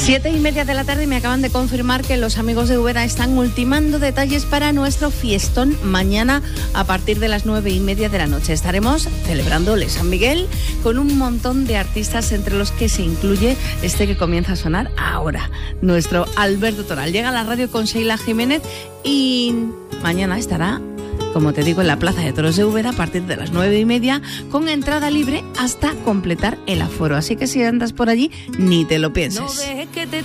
7:30 de la tarde y me acaban de confirmar que los amigos de Úbeda están ultimando detalles para nuestro fiestón mañana a partir de las 9:30 de la noche. Estaremos celebrándole San Miguel con un montón de artistas, entre los que se incluye este que comienza a sonar ahora, nuestro Alberto Toral. Llega a la radio con Sheila Jiménez y mañana estará, como te digo, en la Plaza de Toros de Úbeda a partir de las 9:30 con entrada libre hasta completar el aforo. Así que si andas por allí, ni te lo pienses. No dejes que te